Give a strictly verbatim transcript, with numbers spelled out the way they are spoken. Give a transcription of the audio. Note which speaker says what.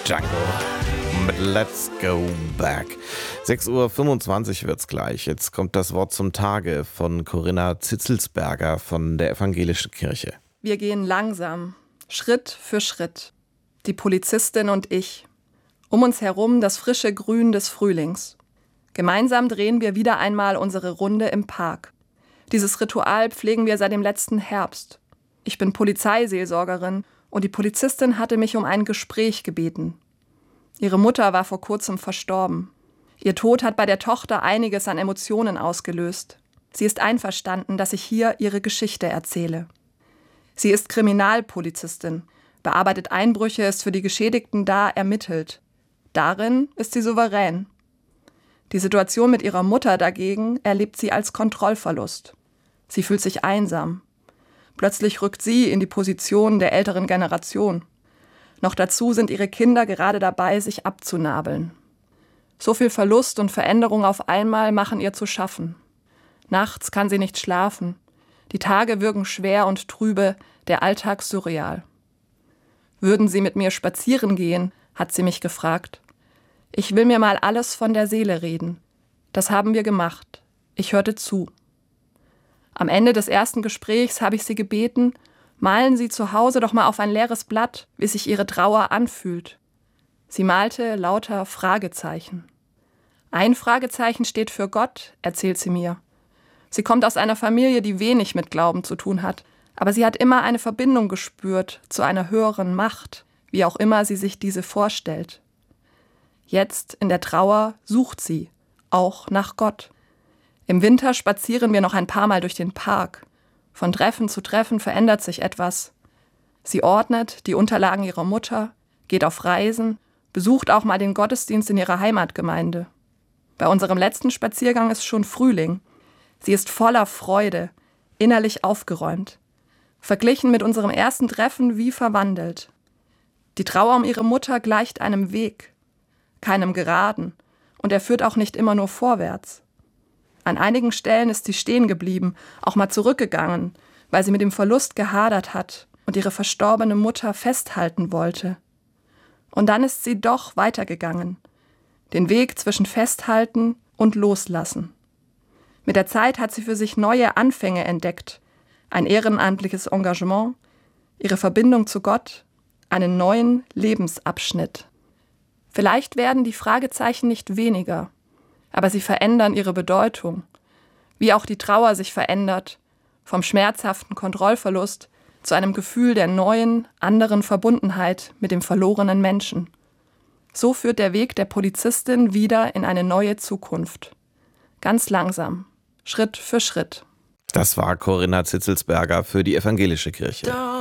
Speaker 1: Django mit Let's Go Back. sechs Uhr fünfundzwanzig wird's gleich. Jetzt kommt das Wort zum Tage von Corinna Zitzelsberger von der Evangelischen Kirche.
Speaker 2: Wir gehen langsam, Schritt für Schritt. Die Polizistin und ich. Um uns herum das frische Grün des Frühlings. Gemeinsam drehen wir wieder einmal unsere Runde im Park. Dieses Ritual pflegen wir seit dem letzten Herbst. Ich bin Polizeiseelsorgerin und die Polizistin hatte mich um ein Gespräch gebeten. Ihre Mutter war vor kurzem verstorben. Ihr Tod hat bei der Tochter einiges an Emotionen ausgelöst. Sie ist einverstanden, dass ich hier ihre Geschichte erzähle. Sie ist Kriminalpolizistin, bearbeitet Einbrüche, ist für die Geschädigten da, ermittelt. Darin ist sie souverän. Die Situation mit ihrer Mutter dagegen erlebt sie als Kontrollverlust. Sie fühlt sich einsam. Plötzlich rückt sie in die Position der älteren Generation. Noch dazu sind ihre Kinder gerade dabei, sich abzunabeln. So viel Verlust und Veränderung auf einmal machen ihr zu schaffen. Nachts kann sie nicht schlafen. Die Tage wirken schwer und trübe, der Alltag surreal. Würden Sie mit mir spazieren gehen, hat sie mich gefragt. Ich will mir mal alles von der Seele reden. Das haben wir gemacht. Ich hörte zu. Am Ende des ersten Gesprächs habe ich sie gebeten, malen Sie zu Hause doch mal auf ein leeres Blatt, wie sich Ihre Trauer anfühlt. Sie malte lauter Fragezeichen. Ein Fragezeichen steht für Gott, erzählt sie mir. Sie kommt aus einer Familie, die wenig mit Glauben zu tun hat, aber sie hat immer eine Verbindung gespürt zu einer höheren Macht, wie auch immer sie sich diese vorstellt. Jetzt, in der Trauer, sucht sie, auch nach Gott. Im Winter spazieren wir noch ein paar Mal durch den Park. Von Treffen zu Treffen verändert sich etwas. Sie ordnet die Unterlagen ihrer Mutter, geht auf Reisen, besucht auch mal den Gottesdienst in ihrer Heimatgemeinde. Bei unserem letzten Spaziergang ist schon Frühling. Sie ist voller Freude, innerlich aufgeräumt. Verglichen mit unserem ersten Treffen wie verwandelt. Die Trauer um ihre Mutter gleicht einem Weg, keinem geraden, und er führt auch nicht immer nur vorwärts. An einigen Stellen ist sie stehen geblieben, auch mal zurückgegangen, weil sie mit dem Verlust gehadert hat und ihre verstorbene Mutter festhalten wollte. Und dann ist sie doch weitergegangen, den Weg zwischen Festhalten und Loslassen. Mit der Zeit hat sie für sich neue Anfänge entdeckt, ein ehrenamtliches Engagement, ihre Verbindung zu Gott, einen neuen Lebensabschnitt. Vielleicht werden die Fragezeichen nicht weniger, aber sie verändern ihre Bedeutung, wie auch die Trauer sich verändert, vom schmerzhaften Kontrollverlust zu einem Gefühl der neuen, anderen Verbundenheit mit dem verlorenen Menschen. So führt der Weg der Polizistin wieder in eine neue Zukunft. Ganz langsam, Schritt für Schritt.
Speaker 1: Das war Corinna Zitzelsberger für die Evangelische Kirche.